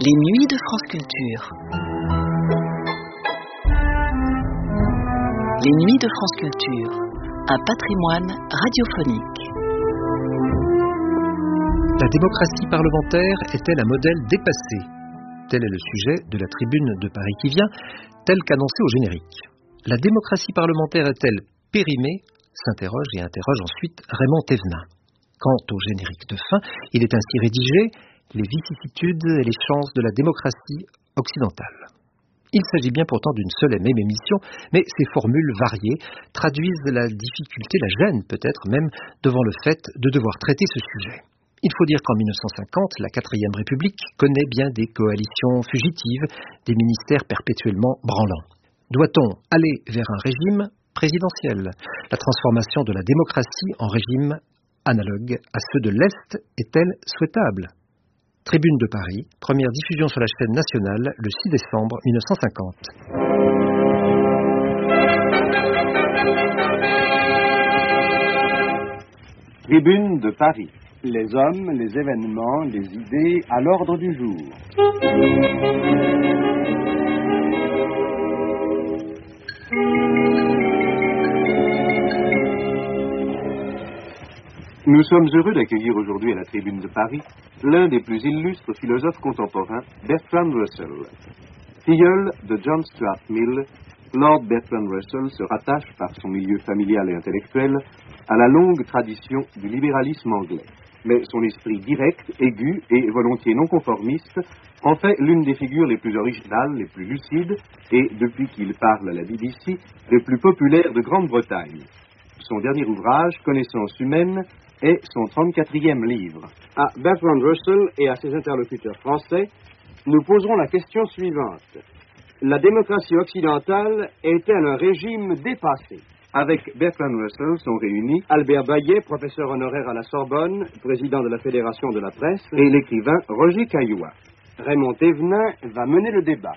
Les nuits de France Culture. Les nuits de France Culture, un patrimoine radiophonique. La démocratie parlementaire est-elle un modèle dépassé? Tel est le sujet de la tribune de Paris qui vient, tel qu'annoncé au générique. La démocratie parlementaire est-elle périmée? S'interroge et interroge ensuite Raymond Thévenin. Quant au générique de fin, il est ainsi rédigé: les vicissitudes et les chances de la démocratie occidentale. Il s'agit bien pourtant d'une seule et même émission, mais ces formules variées traduisent la difficulté, la gêne peut-être même, devant le fait de devoir traiter ce sujet. Il faut dire qu'en 1950, la 4e République connaît bien des coalitions fugitives, des ministères perpétuellement branlants. Doit-on aller vers un régime présidentiel? La transformation de la démocratie en régime analogue à ceux de l'Est est-elle souhaitable? Tribune de Paris, première diffusion sur la chaîne nationale le 6 décembre 1950. Tribune de Paris. Les hommes, les événements, les idées à l'ordre du jour. Nous sommes heureux d'accueillir aujourd'hui à la Tribune de Paris l'un des plus illustres philosophes contemporains, Bertrand Russell. Filleul de John Stuart Mill, Lord Bertrand Russell se rattache par son milieu familial et intellectuel à la longue tradition du libéralisme anglais. Mais son esprit direct, aigu et volontiers non conformiste en fait l'une des figures les plus originales, les plus lucides et, depuis qu'il parle à la BBC, les plus populaires de Grande-Bretagne. Son dernier ouvrage, Connaissance humaine, est son 34e livre. À Bertrand Russell et à ses interlocuteurs français, nous poserons la question suivante. La démocratie occidentale est-elle un régime dépassé? Avec Bertrand Russell sont réunis Albert Bayet, professeur honoraire à la Sorbonne, président de la Fédération de la Presse, et l'écrivain Roger Caillois. Raymond Thévenin va mener le débat.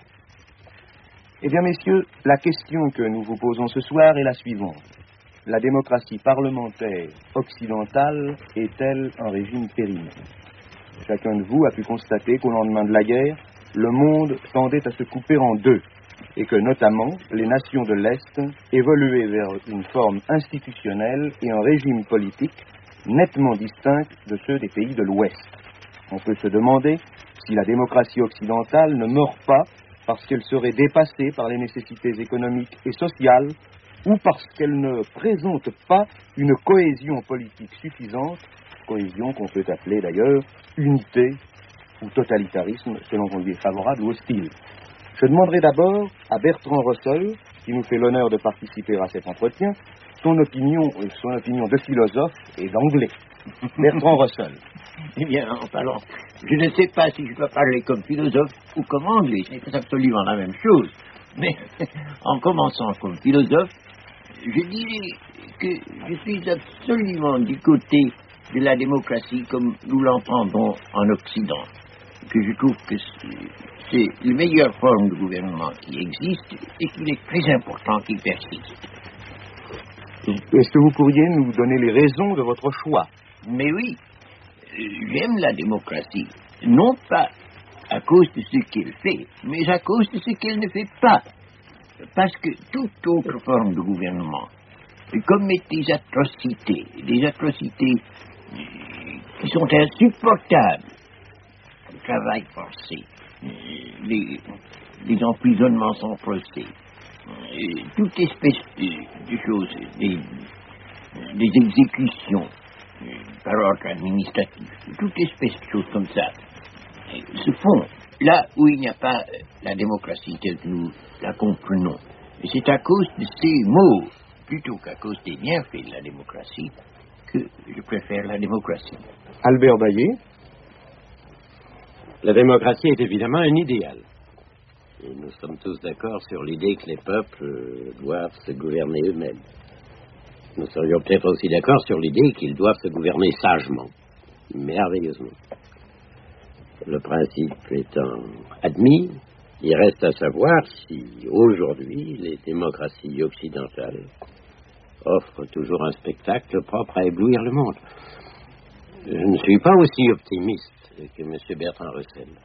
Eh bien, messieurs, la question que nous vous posons ce soir est la suivante. La démocratie parlementaire occidentale est-elle un régime périmé? Chacun de vous a pu constater qu'au lendemain de la guerre, le monde tendait à se couper en deux, et que notamment les nations de l'Est évoluaient vers une forme institutionnelle et un régime politique nettement distincts de ceux des pays de l'Ouest. On peut se demander si la démocratie occidentale ne meurt pas parce qu'elle serait dépassée par les nécessités économiques et sociales ou parce qu'elle ne présente pas une cohésion politique suffisante, cohésion qu'on peut appeler d'ailleurs unité ou totalitarisme selon qu'on lui est favorable ou hostile. Je demanderai d'abord à Bertrand Russell, qui nous fait l'honneur de participer à cet entretien, son opinion de philosophe et d'anglais. Bertrand Russell. Eh bien, alors, je ne sais pas si je dois parler comme philosophe ou comme anglais, c'est absolument la même chose. Mais en commençant comme philosophe, je dirais que je suis absolument du côté de la démocratie comme nous l'entendons en Occident, que je trouve que c'est la meilleure forme de gouvernement qui existe et qu'il est très important qu'il persiste. Est-ce que vous pourriez nous donner les raisons de votre choix? Mais oui, j'aime la démocratie, non pas à cause de ce qu'elle fait, mais à cause de ce qu'elle ne fait pas. Parce que toute autre forme de gouvernement commet des atrocités qui sont insupportables. Le travail forcé, les emprisonnements sans procès, toute espèce de choses, des exécutions par ordre administratif, toute espèce de choses comme ça, se font là où il n'y a pas la démocratie telle que nous la comprenons. Et c'est à cause de ces mots, plutôt qu'à cause des bienfaits de la démocratie, que je préfère la démocratie. Albert Bayet. La démocratie est évidemment un idéal. Et nous sommes tous d'accord sur l'idée que les peuples doivent se gouverner eux-mêmes. Nous serions peut-être aussi d'accord sur l'idée qu'ils doivent se gouverner sagement, merveilleusement. Le principe étant admis, il reste à savoir si, aujourd'hui, les démocraties occidentales offrent toujours un spectacle propre à éblouir le monde. Je ne suis pas aussi optimiste que M. Bertrand Russell.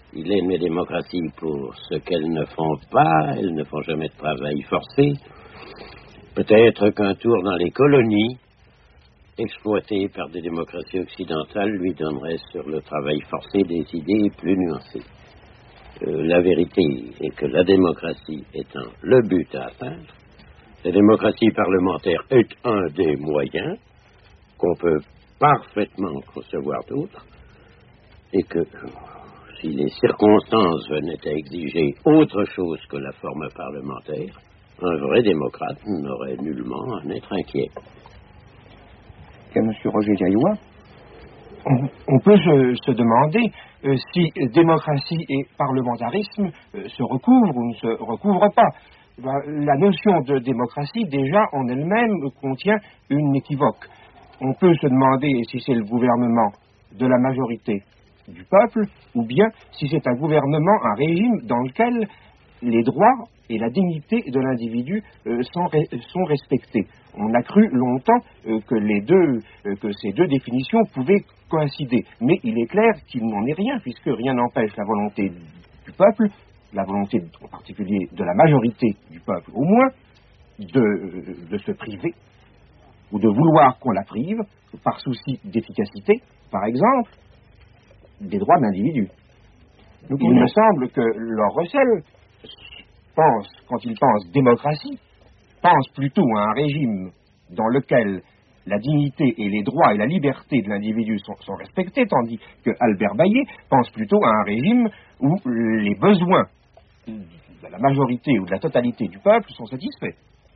Il aime les démocraties pour ce qu'elles ne font pas, elles ne font jamais de travail forcé. Peut-être qu'un tour dans les colonies, exploitées par des démocraties occidentales, lui donnerait sur le travail forcé des idées plus nuancées. La vérité est que la démocratie étant le but à atteindre, la démocratie parlementaire est un des moyens qu'on peut parfaitement concevoir d'autres, et que si les circonstances venaient à exiger autre chose que la forme parlementaire, un vrai démocrate n'aurait nullement à en être inquiet. Et M. Roger Caillois, on peut se demander si démocratie et parlementarisme se recouvrent ou ne se recouvrent pas. La notion de démocratie, déjà, en elle-même, contient une équivoque. On peut se demander si c'est le gouvernement de la majorité du peuple, ou bien si c'est un gouvernement, un régime dans lequel les droits et la dignité de l'individu sont respectés. On a cru longtemps que ces deux définitions pouvaient coïncider. Mais il est clair qu'il n'en est rien, puisque rien n'empêche la volonté du peuple, la volonté en particulier de la majorité du peuple au moins, de se priver, ou de vouloir qu'on la prive, par souci d'efficacité, par exemple, des droits de l'individu. Il me semble que Lord Russell pense, quand il pense démocratie, pense plutôt à un régime dans lequel la dignité et les droits et la liberté de l'individu sont respectés, tandis que Albert Bayet pense plutôt à un régime où les besoins de la majorité ou de la totalité du peuple sont satisfaits.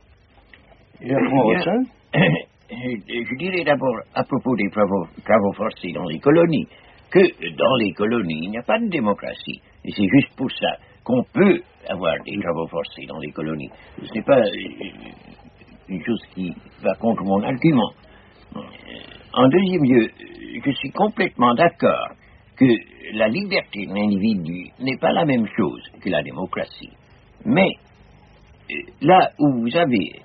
Je dirais d'abord, à propos des travaux forcés dans les colonies, que dans les colonies, il n'y a pas de démocratie. Et c'est juste pour ça qu'on peut avoir des travaux forcés dans les colonies. Ce n'est pas une chose qui va contre mon argument. En deuxième lieu, je suis complètement d'accord que la liberté de l'individu n'est pas la même chose que la démocratie. Mais là où vous avez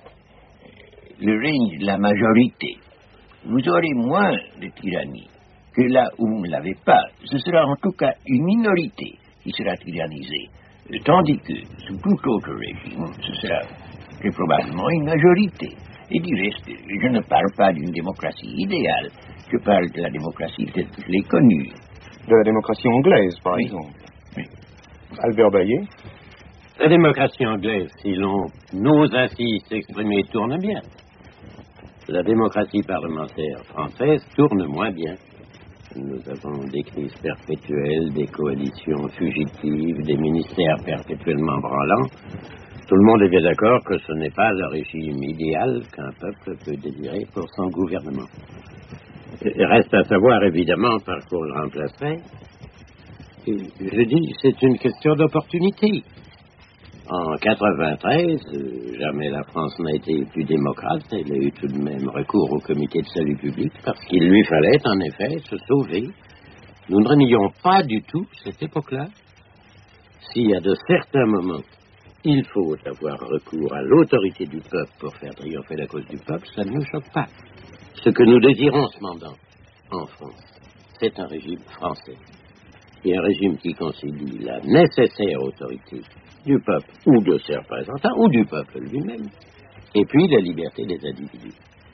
le règne de la majorité, vous aurez moins de tyrannie que là où vous ne l'avez pas. Ce sera en tout cas une minorité qui sera tyrannisée. Tandis que, sous tout autre régime, ce sera très probablement une majorité. Et du reste, je ne parle pas d'une démocratie idéale, je parle de la démocratie telle que je l'ai connue. De la démocratie anglaise, par exemple. Oui. Albert Bayet. La démocratie anglaise, si l'on ose ainsi s'exprimer, tourne bien. La démocratie parlementaire française tourne moins bien. Nous avons des crises perpétuelles, des coalitions fugitives, des ministères perpétuellement branlants. Tout le monde est bien d'accord que ce n'est pas le régime idéal qu'un peuple peut désirer pour son gouvernement. Il reste à savoir, évidemment, par quoi on le remplacerait. Et je dis, c'est une question d'opportunité. En 93, jamais la France n'a été plus démocrate. Elle a eu tout de même recours au comité de salut public parce qu'il lui fallait, en effet, se sauver. Nous ne renions pas du tout cette époque-là. S'il y a de certains moments, il faut avoir recours à l'autorité du peuple pour faire triompher la cause du peuple, ça ne nous choque pas. Ce que nous désirons cependant, en France, c'est un régime français. Et un régime qui concilie la nécessaire autorité du peuple ou de ses représentants ou du peuple lui-même, et puis la liberté des individus.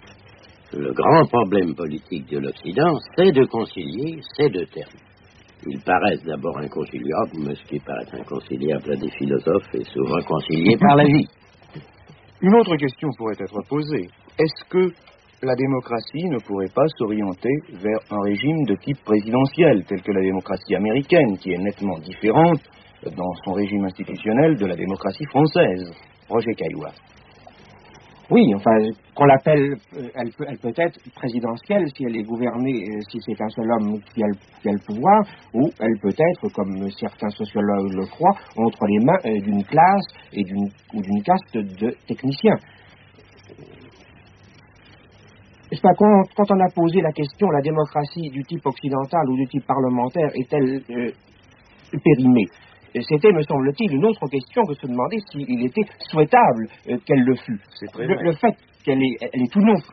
Le grand problème politique de l'Occident, c'est de concilier ces deux termes. Ils paraissent d'abord inconciliables, mais ce qui paraît inconciliable à des philosophes est souvent concilié par la vie. Une autre question pourrait être posée. Est-ce que la démocratie ne pourrait pas s'orienter vers un régime de type présidentiel, tel que la démocratie américaine, qui est nettement différente dans son régime institutionnel de la démocratie française? Roger Caillois. Oui, enfin, qu'on l'appelle, elle peut être présidentielle si elle est gouvernée, si c'est un seul homme qui a le pouvoir, ou elle peut être, comme certains sociologues le croient, entre les mains d'une classe et d'une caste de techniciens. N'est-ce pas, quand on a posé la question, la démocratie du type occidental ou du type parlementaire est-elle périmée? C'était, me semble-t-il, une autre question que se demander s'il était souhaitable qu'elle le fût. Le fait qu'elle est tout non